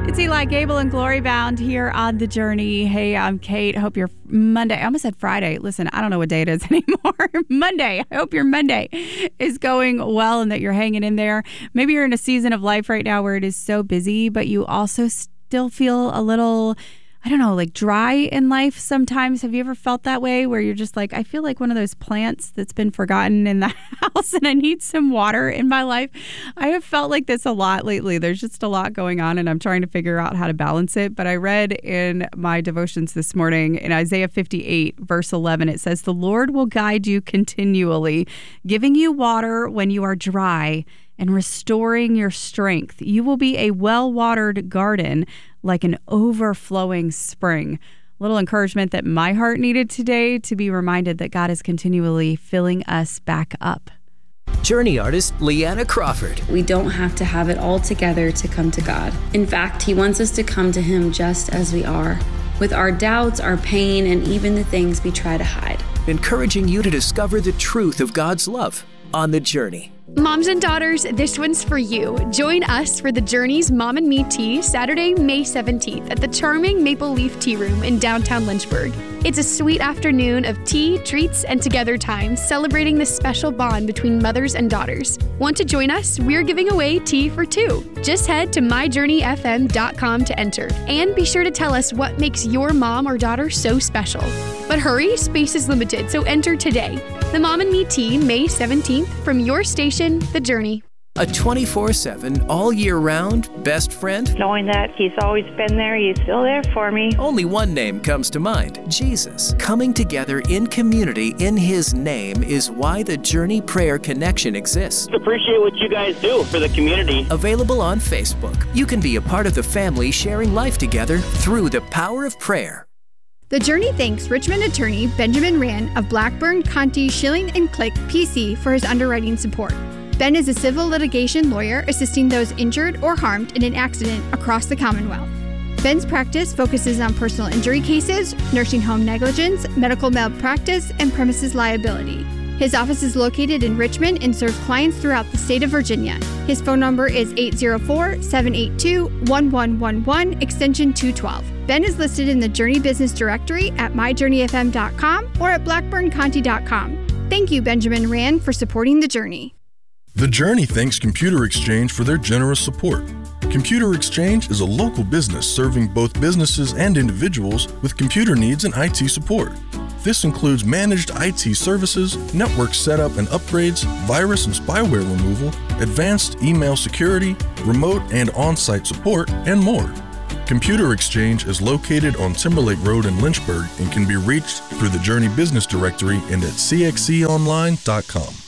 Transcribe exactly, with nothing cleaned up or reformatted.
It's Eli Gable and Glory Bound here on The Journey. Hey, I'm Kate. Hope your Monday, I almost said Friday. Listen, I don't know what day it is anymore. Monday. I hope your Monday is going well and that you're hanging in there. Maybe you're in a season of life right now where it is so busy, but you also still feel a little, I don't know, like dry in life sometimes. Have you ever felt that way where you're just like, I feel like one of those plants that's been forgotten in the house and I need some water in my life? I have felt like this a lot lately. There's just a lot going on and I'm trying to figure out how to balance it. But I read in my devotions this morning in Isaiah fifty-eight, verse eleven, it says, "The Lord will guide you continually, giving you water when you are dry and restoring your strength. You will be a well-watered garden like an overflowing spring." Little encouragement that my heart needed today, to be reminded that God is continually filling us back up. Journey artist Leanna Crawford. We don't have to have it all together to come to God. In fact, He wants us to come to Him just as we are, with our doubts, our pain, and even the things we try to hide. Encouraging you to discover the truth of God's love on The Journey. Moms and daughters, this one's for you. Join us for The Journey's Mom and Me Tea, Saturday, May seventeenth at the charming Maple Leaf Tea Room in downtown Lynchburg. It's a sweet afternoon of tea, treats, and together time, celebrating this special bond between mothers and daughters. Want to join us? We're giving away tea for two. Just head to my journey f m dot com to enter. And be sure to tell us what makes your mom or daughter so special. But hurry, space is limited, so enter today. The Mom and Me Tea, May seventeenth, from your station, The Journey. A twenty-four seven, all-year-round best friend? Knowing that He's always been there, He's still there for me. Only one name comes to mind, Jesus. Coming together in community in His name is why the Journey Prayer Connection exists. Appreciate what you guys do for the community. Available on Facebook. You can be a part of the family sharing life together through the power of prayer. The Journey thanks Richmond attorney Benjamin Rand of Blackburn, Conti, Schilling and Click, P C for his underwriting support. Ben is a civil litigation lawyer assisting those injured or harmed in an accident across the Commonwealth. Ben's practice focuses on personal injury cases, nursing home negligence, medical malpractice, and premises liability. His office is located in Richmond and serves clients throughout the state of Virginia. His phone number is eight zero four, seven eight two, one one one one, extension two twelve. Ben is listed in the Journey Business Directory at my journey f m dot com or at blackburn conti dot com. Thank you, Benjamin Rand, for supporting The Journey. The Journey thanks Computer Exchange for their generous support. Computer Exchange is a local business serving both businesses and individuals with computer needs and I T support. This includes managed I T services, network setup and upgrades, virus and spyware removal, advanced email security, remote and on-site support, and more. Computer Exchange is located on Timberlake Road in Lynchburg and can be reached through the Journey Business Directory and at c x c online dot com.